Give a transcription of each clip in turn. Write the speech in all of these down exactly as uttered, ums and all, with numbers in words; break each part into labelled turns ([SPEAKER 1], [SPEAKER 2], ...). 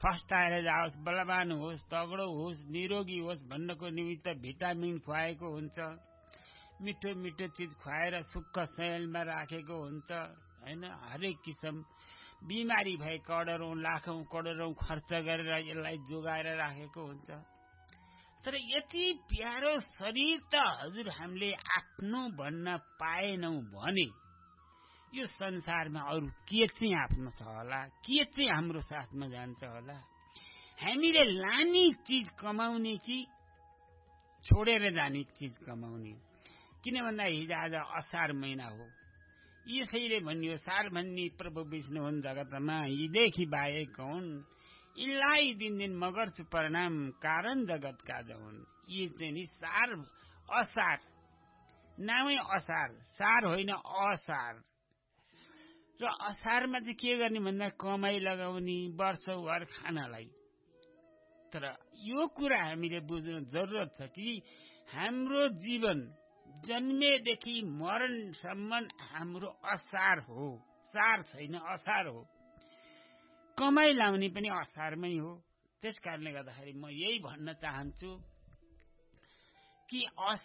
[SPEAKER 1] फस्टाएर जाओस्, बलवान होस्, तगडो होस्, निरोगी होस् भन्नको निमित्त भिटामिन खुवाएको हुन्छ, मिठो मिठो चिज खुवाएर सुक्ख सयलमा राखेको हुन्छ हैन। हरेक किसिम बिमारी भए करोडौं लाखौं करोडौं खर्च गरेर यसलाई जोगाएर राखेको हुन्छ। तर यति प्यारो शरीर त हजुर हामीले आफ्नो भन्न पाएनौं भने यो संसारमा अरू के चाहिँ आफ्नो छ होला, के चाहिँ हाम्रो साथमा जान्छ होला। हामीले लाने चीज कमाउने कि छोडेर जाने चीज कमाउने। किन भन्दा हिजो आज असार महिना हो, यसैले भनियो सार भन्ने प्रभु विष्णु हुन् जगतमा, यीदेखि बाहेक हुन्, यिनलाई दिन दिन मगर्छु प्रणाम, कारण जगतका जहुन्। यी चाहिँ नि सार असार, नामै असार, सार होइन असार। र असारमा चाहिँ के गर्ने भन्दा कमाई लगाउने, वर्षौभर खानलाई। तर यो कुरा हामीले बुझ्नु जरुरत छ कि हाम्रो जीवन जन्मेदेखि मरणसम्म हाम्रो असार हो, सार छैन, असार हो। कमाई लाउने पनि असारमै हो। त्यस कारणले गर्दाखेरि म यही भन्न चाहन्छु कि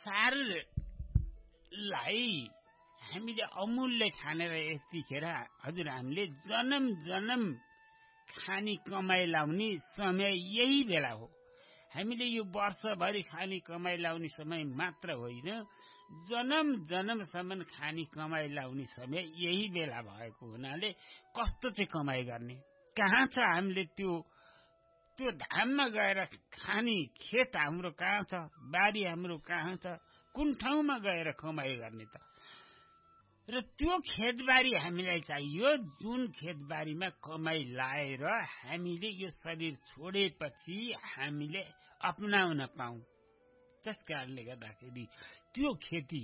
[SPEAKER 1] असारलाई हामीले अमूल्य ठानेर यतिखेर हजुर हामीले जन्म जन्म खानी कमाई लाउने समय यही बेला हो। हामीले यो वर्षभरि खानी कमाई लाउने समय मात्र होइन, जन्म जन्मसम्म खानी कमाई लाउने समय यही बेला भएको हुनाले कस्तो चाहिँ कमाई गर्ने, कहाँ छ हामीले त्यो त्यो धाममा गएर खानी खेत हाम्रो कहाँ छ, बारी हाम्रो कहाँ छ, कुन ठाउँमा गएर कमाई गर्ने त। र त्यो खेतबारी हामीलाई चाहियो जुन खेतबारीमा कमाई लाएर हामीले यो शरीर छोडेपछि हामीले अपनाउन पाऊँ। त्यस कारणले गर्दाखेरि त्यो खेती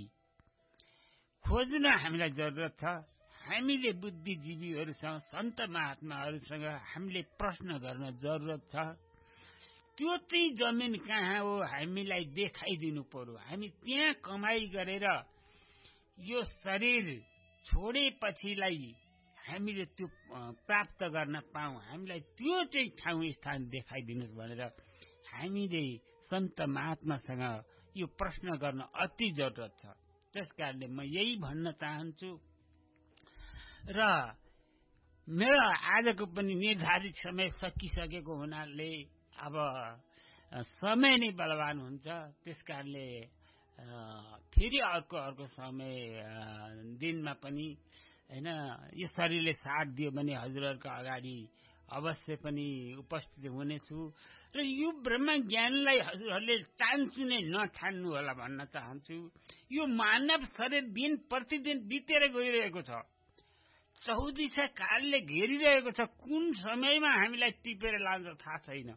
[SPEAKER 1] खोज्न हामीलाई जरुरत छ। हामीले बुद्धिजीवीहरूसँग, सन्त महात्माहरूसँग हामीले प्रश्न गर्न जरुरत छ। त्यो चाहिँ जमिन कहाँ हो हामीलाई देखाइदिनु पर्यो। हामी त्यहाँ कमाई गरेर यो शरीर छोडेपछिलाई हामीले त्यो प्राप्त गर्न पाऊँ, हामीलाई त्यो चाहिँ ठाउँ स्थान देखाइदिनुहोस् भनेर हामीले सन्त महात्मासँग यो प्रश्न गर्न अति जरुरत छ। त्यस कारणले म यही भन्न चाहन्छु। र मेरो आजको पनि निर्धारित समय सकिसकेको हुनाले अब समय नै बलवान हुन्छ। त्यस कारणले फेरि अर्को अर्को समय दिनमा पनि हैन यो शरीरले साथ दियो भने हजुरहरूको अगाडि अवश्य पनि उपस्थित हुनेछु। र यो ब्रह्म ज्ञानलाई हजुरहरूले टान्छु नै नठान्नु होला भन्न चाहन्छु। यो मानव शरीर दिन प्रतिदिन बितेर गइरहेको छ, चौदिशा कालले घेरिरहेको छ। कुन समयमा हामीलाई टिपेर लान्छ थाहा छैन।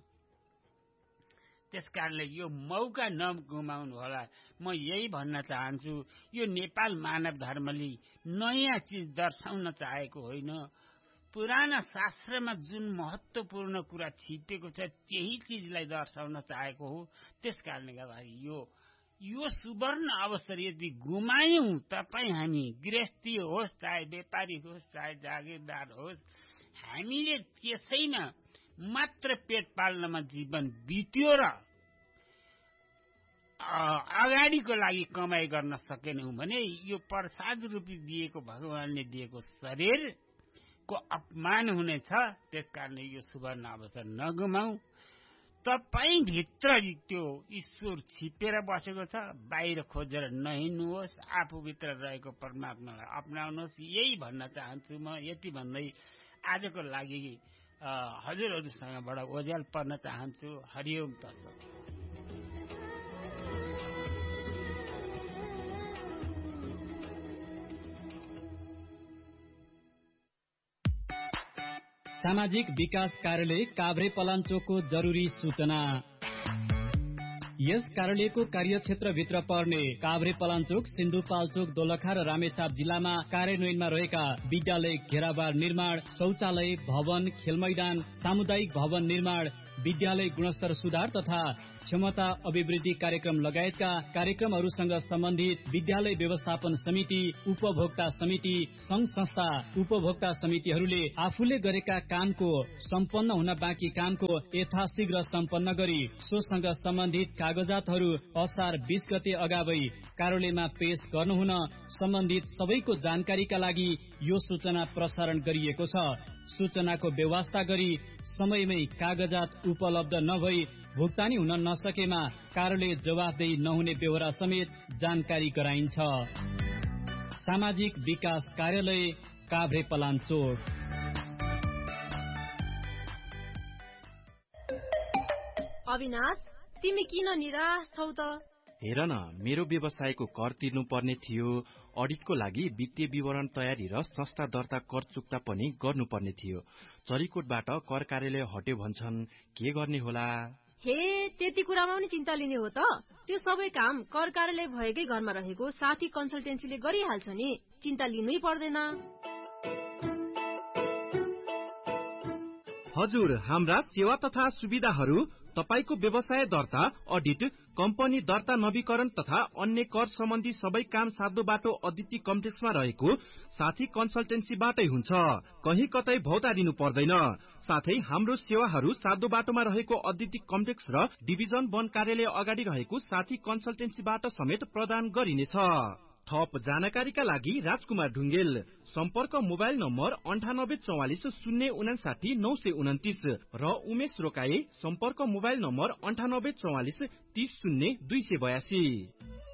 [SPEAKER 1] त्यस कारणले यो मौका नगुमाउनु होला। म यही भन्न चाहन्छु। यो नेपाल मानव धर्मले नयाँ चीज दर्शाउन चाहेको होइन, पुराना शास्त्रमा जुन महत्वपूर्ण कुरा छिपेको छ त्यही चीजलाई दर्शाउन चाहेको हो। त्यस कारणले गर्दा यो यो सुवर्ण अवसर यदि गुमायौं, तपाई हामी गृहस्थी होस्, चाहे व्यापारी होस्, चाहे जागिरदार होस्, हामीले त्यसैमा मात्र पेट पाल्नमा जीवन बित्यो र अगाडिको लागि कमाई गर्न सकेनौं भने यो प्रसाद रूपी दिएको भगवानले दिएको शरीरको अपमान हुनेछ। त्यसकारणले यो सुवर्ण अवसर नगुमाऊ। तपाई भित्र त्यो ईश्वर छिपेर बसेको छ, बाहिर खोजेर नहिँड्नुहोस्, आफूभित्र रहेको परमात्मालाई अपनाउनुहोस्। यही भन्न चाहन्छु। म यति भन्दै आजको लागि हजुरहरूसँगबाट ओझेल पर्न चाहन्छु। हरिओम तत्सत।
[SPEAKER 2] सामाजिक विकास कार्यालय काभ्रे पलाञ्चोकको जरुरी सूचना। यस कार्यालयको कार्यक्षेत्रभित्र पर्ने काभ्रे पलाञ्चोक, सिन्धुपाल्चोक, दोलखा र रामेछाप जिल्लामा कार्यान्वयनमा रहेका विद्यालय, घेराबार निर्माण, शौचालय भवन, खेल मैदान, सामुदायिक भवन निर्माण, विद्यालय गुणस्तर सुधार तथा क्षमता अभिवृद्धि कार्यक्रम लगायतका कार्यक्रमहरूसँग सम्बन्धित विद्यालय व्यवस्थापन समिति, उपभोक्ता समिति, संघ संस्था, उपभोक्ता समितिहरूले आफूले गरेका कामको सम्पन्न हुन बाँकी कामको यथाशीघ्र सम्पन्न गरी सोसँग सम्बन्धित कागजातहरू असार बीस गते अगावै कार्यालयमा पेश गर्नुहुन सम्बन्धित सबैको जानकारीका लागि यो सूचना प्रसारण गरिएको छ। सूचनाको व्यवस्था गरी समयमै कागजात उपलब्ध नभई भुक्तानी हुन नसकेमा कार्यालय जवाफदेही नहुने बेहोरा समेत जानकारी गराइन्छ। सामाजिक विकास कार्यालय, काभ्रे पलाञ्चोक।
[SPEAKER 3] अविनाश, तिमी किन निराश छौ त?
[SPEAKER 4] हेर न, मेरो व्यवसायको कर तिर्नु पर्ने थियो, अडिटको लागि वित्तीय विवरण तयारी र संस्था दर्ता कर चुक्ता पनि गर्नुपर्ने थियो। चरीकोटबाट कर कार्यालय हट्यो भन्छन्, के गर्ने होला?
[SPEAKER 3] हे, त्यति कुरामा पनि चिन्ता लिने हो त? त्यो सबै काम कर कार्यालय भएकै घरमा रहेको साथी कन्सल्टेन्सीले गरिहाल्छ नि, चिन्ता लिनै पर्दैन।
[SPEAKER 5] हजुर, हाम्रा सेवा तथा सुविधाहरू तपाईको व्यवसाय दर्ता, अडिट, कम्पनी दर्ता नवीकरण तथा अन्य कर सम्बन्धी सबै काम साध्य बाटो अदिति कम्प्लेक्समा रहेको साथी कन्सल्टेन्सीबाटै हुन्छ। कहीँ कतै भौतारिनु पर्दैन। साथै हाम्रो सेवाहरू साध्य बाटोमा रहेको अदिति कम्प्लेक्स र डिभिजन वन कार्यालय अगाडि रहेको साथी कन्सल्टेन्सीबाट समेत प्रदान गरिनेछ। थप जानकारीका लागि राजकुमार ढुङ्गेल, सम्पर्क मोबाइल नम्बर अन्ठानब्बे चौवालिस शून्य उनासाठी नौ सय उन्तिस र उमेश रोकाए, सम्पर्क मोबाइल नम्बर अन्ठानब्बे चौवालिस तीस शून्य दुई सय बयासी।